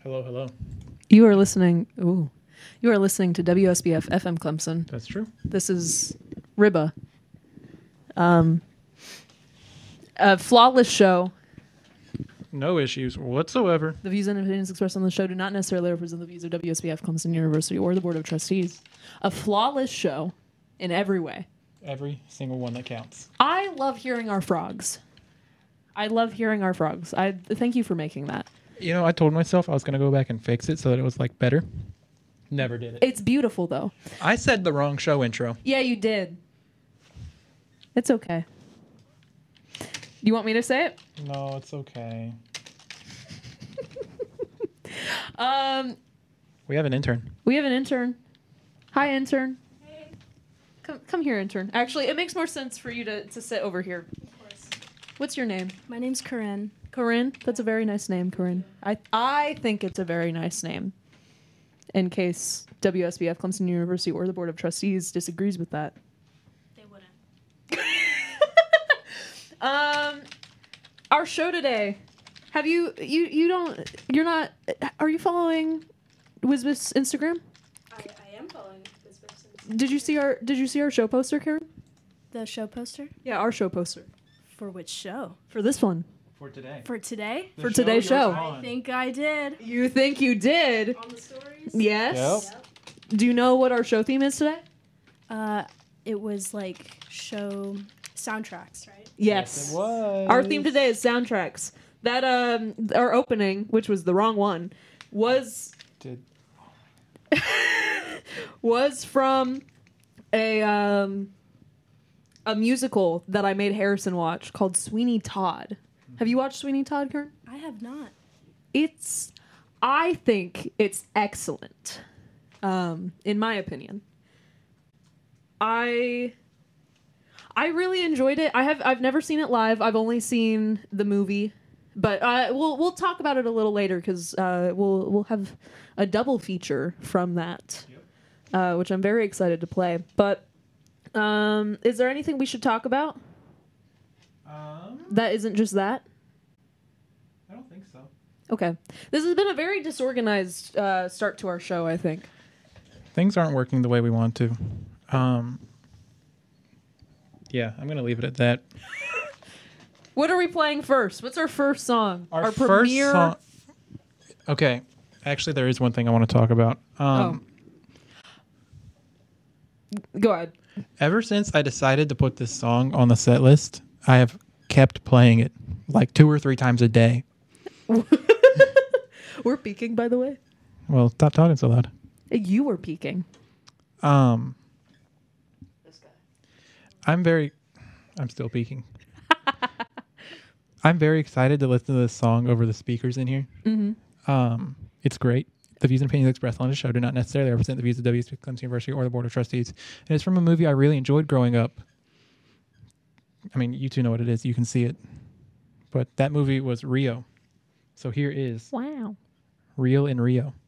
Hello, hello. You are listening. Ooh, you are listening to WSBF FM Clemson. That's true. This is Ribba. A flawless show. No issues whatsoever. The views and opinions expressed on the show do not necessarily represent the views of WSBF Clemson University or the Board of Trustees. A flawless show in every way. Every single one that counts. I love hearing our frogs. I thank you for making that. You know, I told myself I was going to go back and fix it so that it was like better. Never did it. It's beautiful though. I said the wrong show intro. Yeah, you did. It's okay. You want me to say it? No, it's okay. We have an intern. We have an intern. Hi, intern. Hey. Come here, intern. Actually, it makes more sense for you to sit over here. Of course. What's your name? My name's Corinne. Corinne? That's a very nice name, Corinne. I think it's a very nice name. In case WSBF Clemson University or the Board of Trustees disagrees with that. They wouldn't. Our show today. Have you're not, are you following Wizbit's Instagram? I am following this person. Did you see our show poster, Karen? The show poster? Yeah, our show poster. For which show? For this one. For today. For today? For today's show. I think I did. You think you did? On the stories? Yes. Yep. Do you know what our show theme is today? It was like show soundtracks, right? Yes. It was. Our theme today is soundtracks. That our opening, which was the wrong one, was from a musical that I made Harrison watch called Sweeney Todd. Have you watched Sweeney Todd, Kern? I have not. I think it's excellent. In my opinion. I really enjoyed it. I've never seen it live. I've only seen the movie, but we'll talk about it a little later because we'll have a double feature from that, which I'm very excited to play. But is there anything we should talk about? That isn't just that? I don't think so. Okay. This has been a very disorganized start to our show, I think. Things aren't working the way we want to. Yeah, I'm going to leave it at that. What are we playing first? What's our first song? Our first premiere song. Okay. Actually, there is one thing I want to talk about. Go ahead. Ever since I decided to put this song on the set list, I have kept playing it like 2 or 3 times a day. We're peaking, by the way. Well, stop talking so loud. You were peaking. This guy. I'm still peaking. I'm very excited to listen to this song over the speakers in here. Mm-hmm. It's great. The views and opinions expressed on the show do not necessarily represent the views of WSBF Clemson University or the Board of Trustees. And it's from a movie I really enjoyed growing up. I mean, you two know what it is. You can see it. But that movie was Rio. So here is Wow. Real in Rio.